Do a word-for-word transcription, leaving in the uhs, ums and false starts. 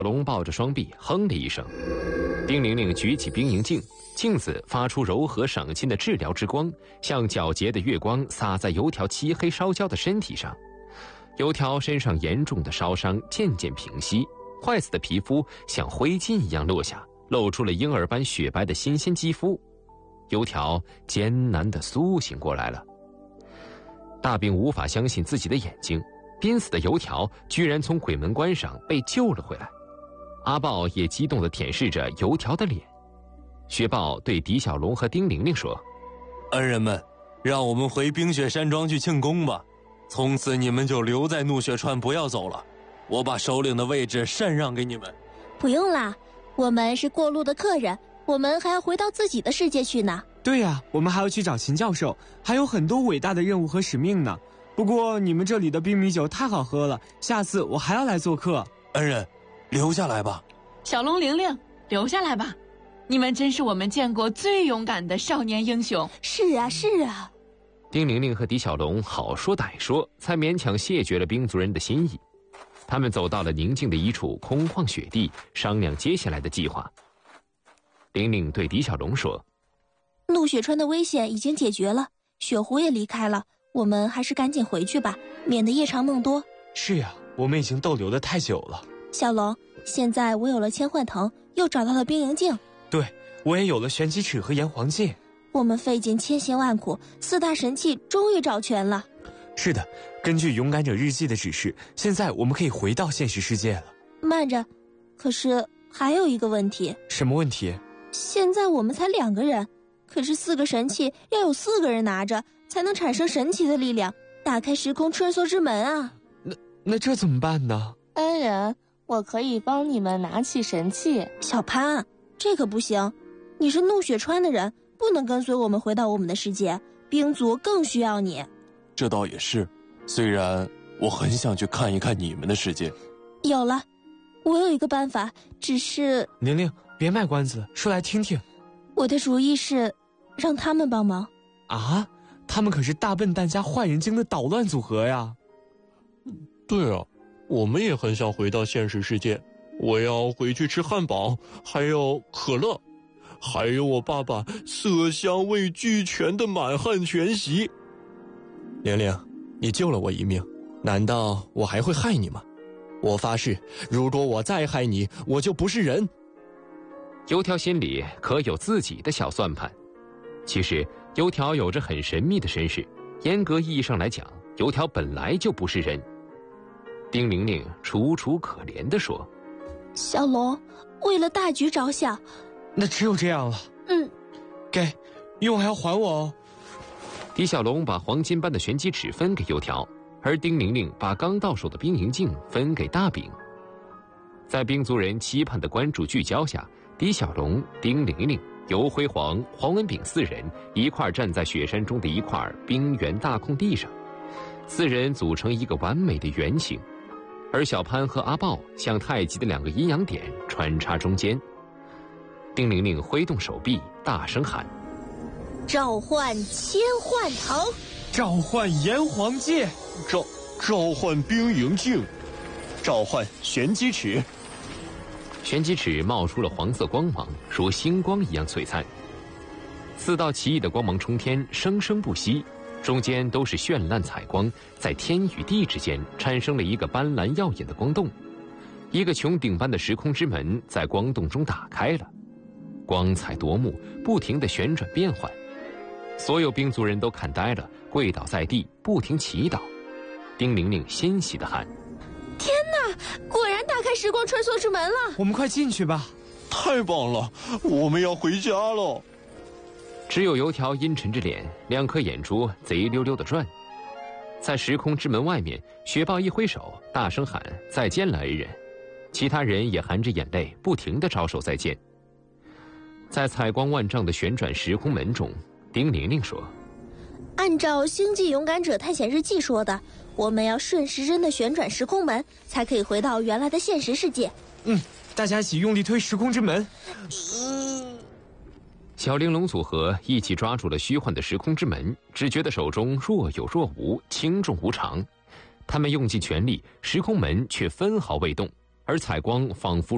龙抱着双臂哼了一声，丁玲玲举起冰莹镜，镜子发出柔和赏心的治疗之光，像皎洁的月光洒在油条漆黑烧焦的身体上。油条身上严重的烧伤渐渐平息，坏死的皮肤像灰烬一样落下，露出了婴儿般雪白的新鲜肌肤。油条艰难地苏醒过来了。大兵无法相信自己的眼睛，濒死的油条居然从鬼门关上被救了回来。阿豹也激动地舔舐着油条的脸。雪豹对狄小龙和丁玲玲说： 恩人们，让我们回冰雪山庄去庆功吧，从此你们就留在怒雪川，不要走了，我把首领的位置禅让给你们。 不用啦，我们是过路的客人，我们还要回到自己的世界去呢。 对呀、啊，我们还要去找秦教授，还有很多伟大的任务和使命呢。不过你们这里的冰米酒太好喝了，下次我还要来做客。 恩人，留下来吧。 小龙玲玲，留下来吧，你们真是我们见过最勇敢的少年英雄。 是啊是啊。 丁玲玲和狄小龙好说歹说，才勉强谢绝了兵族人的心意。他们走到了宁静的一处空旷雪地，商量接下来的计划。玲玲对狄小龙说： 怒雪川的危险已经解决了，雪狐也离开了，我们还是赶紧回去吧，免得夜长梦多。 是呀，我们已经逗留得太久了。 小龙，现在我有了千幻藤，又找到了冰莹镜。 对，我也有了玄机尺和炎黄戒。 我们费尽千辛万苦，四大神器终于找全了。 是的，根据勇敢者日记的指示，现在我们可以回到现实世界了。 慢着，可是还有一个问题。 什么问题？ 现在我们才两个人，可是四个神器要有四个人拿着，才能产生神奇的力量，打开时空穿梭之门啊！ 那那这怎么办呢？ 恩人，我可以帮你们拿起神器。 小潘，这可不行，你是怒雪川的人，不能跟随我们回到我们的世界，兵族更需要你。 这倒也是，虽然我很想去看一看你们的世界。 有了，我有一个办法，只是…… 玲玲，别卖关子了，说来听听。 我的主意是让他们帮忙。 啊？他们可是大笨蛋加坏人精的捣乱组合呀。 对啊，我们也很想回到现实世界，我要回去吃汉堡，还有可乐，还有我爸爸色香味俱全的满汉全席。 玲玲，你救了我一命，难道我还会害你吗？我发誓，如果我再害你，我就不是人。 油条心里可有自己的小算盘。其实油条有着很神秘的身世，严格意义上来讲，油条本来就不是人。丁玲玲楚楚可怜地说： 小龙，为了大局着想， 那只有这样了。 嗯， 给，用还要还我哦。 狄小龙把黄金般的玄机尺分给油条，而丁玲玲把刚到手的冰莹镜分给大饼。在兵族人期盼的关注聚焦下，狄小龙、丁玲玲、尤辉煌、黄文炳四人一块站在雪山中的一块冰原大空地上，四人组成一个完美的圆形，而小潘和阿豹像太极的两个阴阳点穿插中间。丁玲玲挥动手臂，大声喊： 召唤千幻藤， 召唤炎黄戒， 召召唤冰莹镜，召唤玄机尺。 玄机尺冒出了黄色光芒，如星光一样璀璨。四道奇异的光芒冲天，生生不息，中间都是绚烂彩光，在天与地之间产生了一个斑斓耀眼的光洞。一个穹顶般的时空之门在光洞中打开了，光彩夺目，不停地旋转变换。所有兵族人都看呆了，跪倒在地，不停祈祷。丁玲玲欣喜地喊： 天哪，果然打开时光穿梭之门了！ 我们快进去吧。 太棒了，我们要回家了。 只有油条阴沉着脸，两颗眼珠贼溜溜地转。在时空之门外面，雪豹一挥手，大声喊：再见了，恩人。其他人也含着眼泪，不停地招手再见。在彩光万丈的旋转时空门中，丁玲玲说： 按照星际勇敢者探险日记说的，我们要顺时针的旋转时空门，才可以回到原来的现实世界。 嗯，大家一起用力推时空之门。 嗯， 小玲珑组合一起抓住了虚幻的时空之门，只觉得手中若有若无，轻重无常。他们用尽全力，时空门却分毫未动，而彩光仿佛